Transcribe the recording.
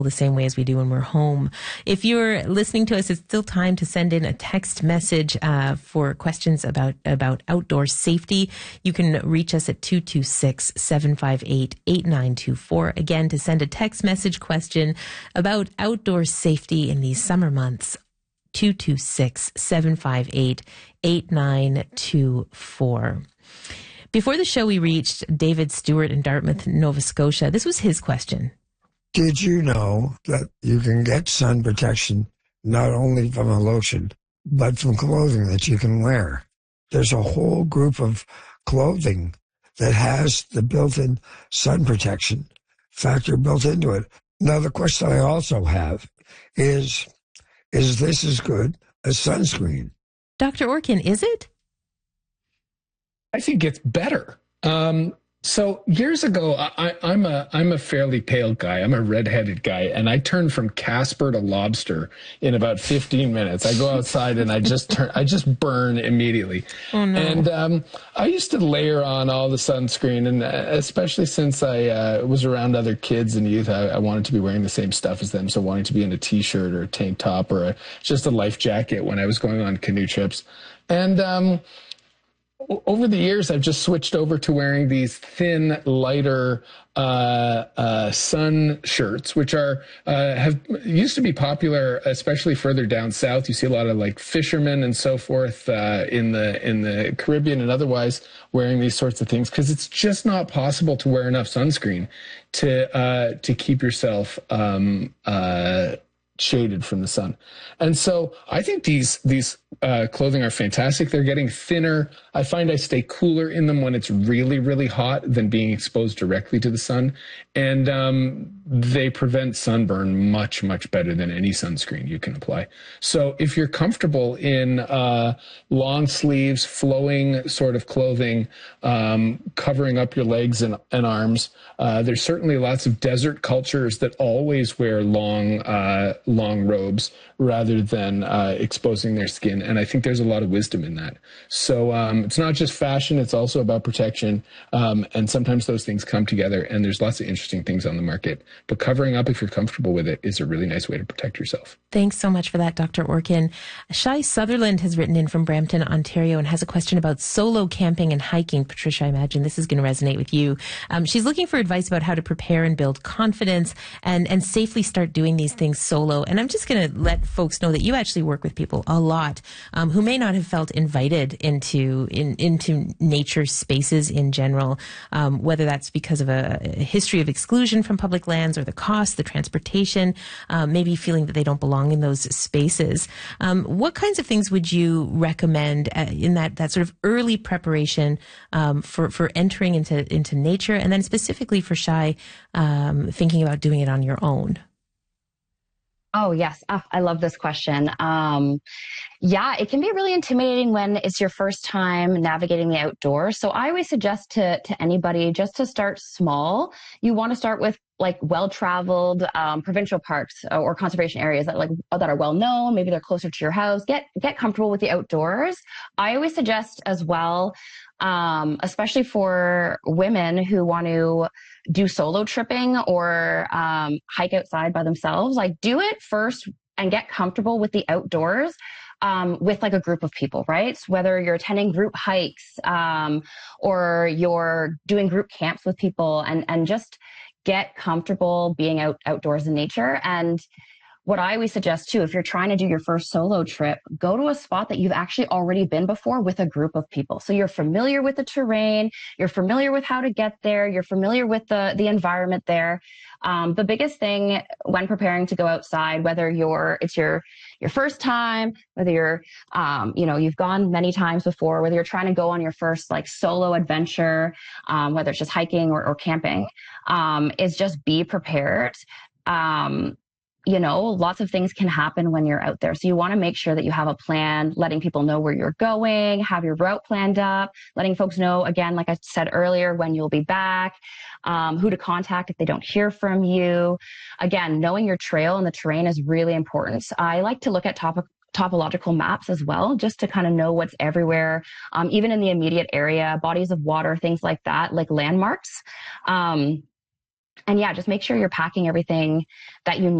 the same way as we do when we're home. If you're listening to us, it's still time to send in a text message for questions about outdoor safety. You can reach us at 226-758-8924. Again, to send a text message question about outdoor safety in these summer months, 226-758-8924. Before the show, we reached David Stewart in Dartmouth, Nova Scotia. This was his question. Did you know that you can get sun protection not only from a lotion, but from clothing that you can wear? There's a whole group of clothing that has the built-in sun protection factor built into it. Now, the question I also have is this as good as sunscreen? Dr. Orkin, is it? I think it's better. So years ago, I'm a fairly pale guy. I'm a redheaded guy, and I turned from Casper to lobster in about 15 minutes. I go outside and I just burn immediately. Oh, no. And I used to layer on all the sunscreen, and especially since I was around other kids and youth, I wanted to be wearing the same stuff as them. So wanting to be in a t-shirt or a tank top or just a life jacket when I was going on canoe trips. And over the years, I've just switched over to wearing these thin, lighter sun shirts, which have used to be popular, especially further down south. You see a lot of like fishermen and so forth in the Caribbean and otherwise wearing these sorts of things, because it's just not possible to wear enough sunscreen to keep yourself shaded from the sun. And so I think these clothing are fantastic. They're getting thinner. I find I stay cooler in them when it's really, really hot than being exposed directly to the sun. And they prevent sunburn much, much better than any sunscreen you can apply. So if you're comfortable in long sleeves, flowing sort of clothing, covering up your legs and arms, there's certainly lots of desert cultures that always wear long robes rather than exposing their skin. And I think there's a lot of wisdom in that. So it's not just fashion, it's also about protection. And sometimes those things come together, and there's lots of interesting things on the market. But covering up, if you're comfortable with it, is a really nice way to protect yourself. Thanks so much for that, Dr. Orkin. Shai Sutherland has written in from Brampton, Ontario, and has a question about solo camping and hiking. Patricia, I imagine this is going to resonate with you. She's looking for advice about how to prepare and build confidence and safely start doing these things solo. And I'm just going to let folks know that you actually work with people a lot who may not have felt invited into nature spaces in general, whether that's because of a history of exclusion from public lands or the cost, the transportation, maybe feeling that they don't belong in those spaces. What kinds of things would you recommend in that sort of early preparation for entering into nature, and then specifically for Shai, thinking about doing it on your own? Oh, yes. I love this question. Yeah, it can be really intimidating when it's your first time navigating the outdoors. So I always suggest to anybody just to start small. You want to start with like well-traveled provincial parks or conservation areas that are well known. Maybe they're closer to your house. Get comfortable with the outdoors. I always suggest as well, especially for women who want to do solo tripping or hike outside by themselves, like do it first and get comfortable with the outdoors with like a group of people, right? So whether you're attending group hikes or you're doing group camps with people, and just get comfortable being outdoors in nature. And what I always suggest too, if you're trying to do your first solo trip, go to a spot that you've actually already been before with a group of people. So you're familiar with the terrain, you're familiar with how to get there, you're familiar with the environment there. The biggest thing when preparing to go outside, whether it's your first time, whether you're, you've gone many times before, whether you're trying to go on your first like solo adventure, whether it's just hiking or camping, is just be prepared. Lots of things can happen when you're out there. So you want to make sure that you have a plan, letting people know where you're going, have your route planned up, letting folks know, again, like I said earlier, when you'll be back, who to contact if they don't hear from you. Again, knowing your trail and the terrain is really important. I like to look at topological maps as well, just to kind of know what's everywhere, even in the immediate area, bodies of water, things like that, like landmarks. And yeah, just make sure you're packing everything that you